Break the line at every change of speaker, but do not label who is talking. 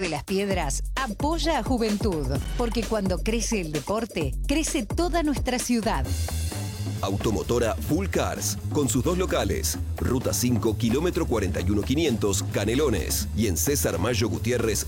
de las Piedras apoya a Juventud, porque cuando crece el deporte, crece toda nuestra ciudad.
Automotora Full Cars, con sus 2 locales, Ruta 5, kilómetro 41500, Canelones, y en César Mayo Gutiérrez,